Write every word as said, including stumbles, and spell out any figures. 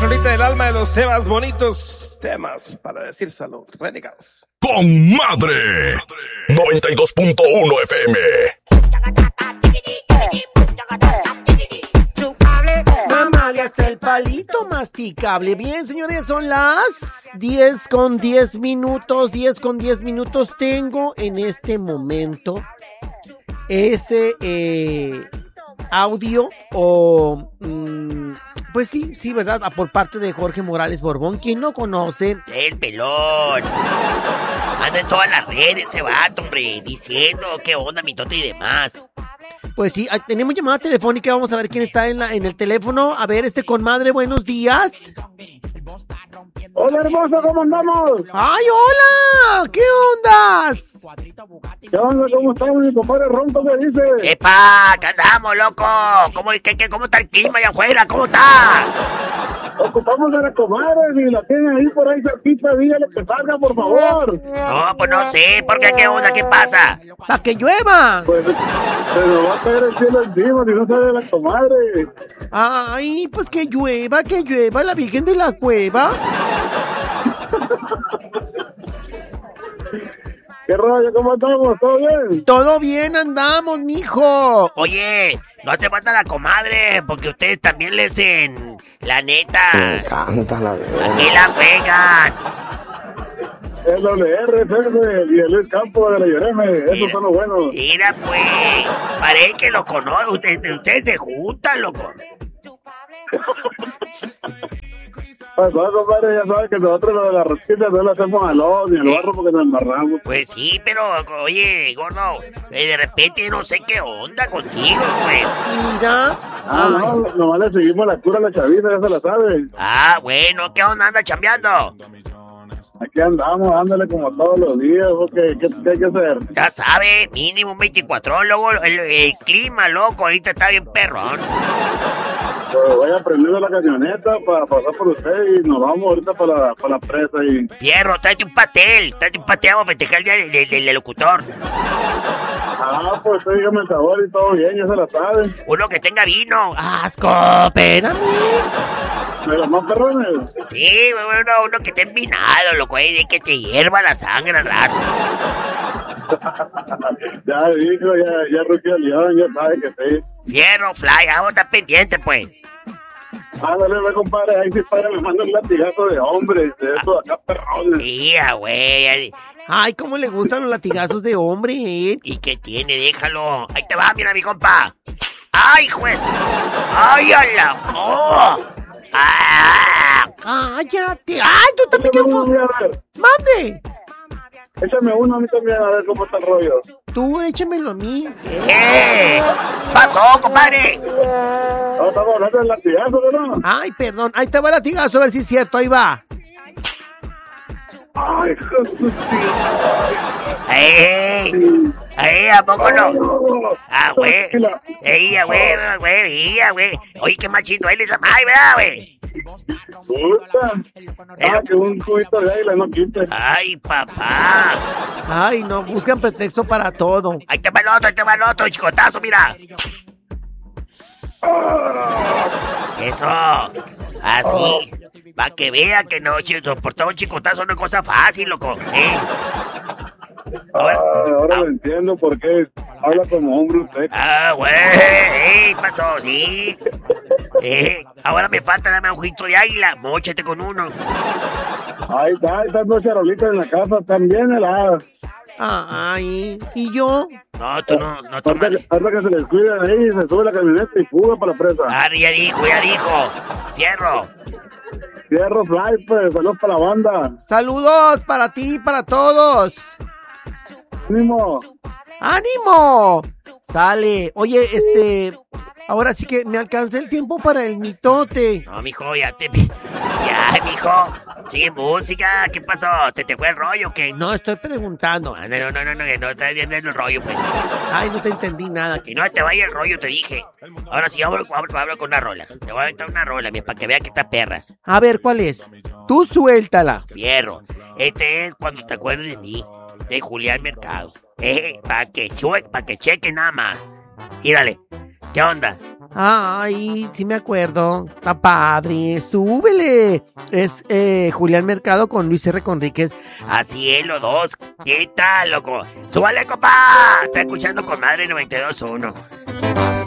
Florita del alma de los temas bonitos, temas para decir salud, renegados. Con madre, noventa y dos punto uno F M. Mamale hasta el palito masticable. Bien, señores, son las diez con diez minutos. diez con diez minutos. Tengo en este momento ese eh, audio o... Mmm, pues sí, sí, ¿verdad? Por parte de Jorge Morales Borbón. ¿Quién no conoce? El pelón. Anda en todas las redes ese vato, hombre, diciendo qué onda, mitote y demás. Pues sí, tenemos llamada telefónica, vamos a ver quién está en, la, en el teléfono. A ver, este comadre, buenos días. Hola, hermosa, ¿cómo andamos? ¡Ay, hola! ¿Qué ondas? ¿Qué onda? ¿Cómo estamos, mi compadre Ronco? ¿Qué dice? ¡Epa! ¿Qué andamos, loco? ¿Cómo, qué, qué, ¿Cómo está el clima allá afuera? ¿Cómo está? Ocupamos a la comadre, si la tienen ahí por ahí cerquita, dígale que salga, por favor. No, pues no sé, ¿por qué? ¿Qué onda? ¿Qué pasa? ¡Para que llueva! Pues se nos va a caer el cielo encima si no sale la comadre. Ay, pues que llueva, que llueva la Virgen de la Cueva. ¿Qué rollo? ¿Cómo estamos? ¿Todo bien? Todo bien andamos, mijo. Oye, no hace falta la comadre, porque ustedes también le hacen la neta. Me encanta la verdad. Aquí la juegan. El W R, Ferme y el Luis Campos de la Lloreme, esos son los buenos. Mira, pues, parece que lo conozco. Ustedes, ustedes se juntan, loco. Pues no, compadre, ya sabes que nosotros lo de las rosquitas no lo hacemos al lodo ni al barro porque nos embarramos. Pues sí, pero, oye, gordo, eh, de repente no sé qué onda contigo, pues. Mira. Ah, no, nomás le seguimos la cura a la chavita, ya se la sabe. Ah, bueno, ¿qué onda anda chambeando? Aquí andamos, ándale como todos los días, ¿qué, qué, qué hay que hacer? Ya sabe, mínimo un veinticuatro, luego el, el clima, loco, ahorita está bien perrón. Pues voy a prender la camioneta para pasar por usted y nos vamos ahorita para la, para la presa y... Fierro, tráete un pastel, tráete un pastel, vamos a festejar el día del, del, del locutor. Ah, pues usted dígame el sabor y todo bien, ya se la sabe. Uno que tenga vino. ¡Asco! ¡Espérame! ¿De los más perrones? Sí, uno, uno que esté envinado, loco, de que te hierva la sangre al rato. Ya dijo, ya, ya rugió el león, ya sabe que sí. Fierro, fly, vamos a estar pendiente, pues. Ándale, ve, compadre, ahí sí, padre, me manda un latigazo de hombre, de esos acá perrones. Tía, güey. Ay, cómo le gustan los latigazos de hombre, ¿eh? ¿Y qué tiene? Déjalo. Ahí te va, mira, mi compa. ¡Ay, juez! ¡Ay, a la... ¡Oh! ¡Ah! ¡Cállate! ¡Ay, tú también! ¿Qué fue? ¡Mande! Échame uno a mí también, a ver cómo está el rollo. Tú échamelo a mí. ¿Qué pasó, compadre? No, estamos hablando del latigazo, ¿no? Ay, perdón. Ahí te va el latigazo, a ver si es cierto. Ahí va. Ay, Jesús. ¡Ey! ¡Ey, a poco no! ¡Ah, güey! ¡Ey, güey, güey, güey! Oye, qué machito él esa madre, ¿verdad, güey? Puta. Ah, que un cubito de águila no quite. ¡Ay, papá! Ay, no, buscan pretexto para todo. Ahí te va el otro, ahí te va el otro, chicotazo, mira. Eso, así, para que vea que no, soportar un chicotazo no es cosa fácil, loco, ¿eh? Ahora, ah, ahora lo entiendo por qué habla como hombre usted. Ah, güey, ¿eh? Pasó, sí. Eh, ahora me falta darme un ojito de águila, móchate con uno. Ahí está, ahí están dos charolitas en la casa, también heladas. Ay, ¿y yo? No, tú no, no tomas. Hasta que se les cuida ahí, se sube la camioneta y fuga para la presa. Ah, ya dijo, ya dijo. Fierro. Fierro, fly, pues, saludos para la banda. Saludos para ti y para todos. ¡Ánimo! ¡Ánimo! Sale. Oye, este... Ahora sí que me alcanza el tiempo para el mitote. No, mijo, ya te... Ya, mijo. Sigue música. ¿Qué pasó? ¿Te te fue el rollo o qué? No, estoy preguntando. No, no, no, no, no, no está entendiendo el rollo, pues. Ay, no te entendí nada. Que no te vaya el rollo, te dije. Ahora sí, hablo, hablo, hablo con una rola. Te voy a aventar una rola, mira, para que vea que está perra. A ver, ¿cuál es? Tú suéltala. Fierro. Este es Cuando te acuerdes de mí, de Julián Mercado. Eh, para que, para que cheque nada más. Mírale. ¿Qué onda? Ay, sí me acuerdo. Está padre. Súbele. Es eh, Julián Mercado con Luis R. Conríquez. Así es, los dos. ¿Qué tal, loco? ¡Súbale, compa! Está escuchando con Madre noventa y dos punto uno.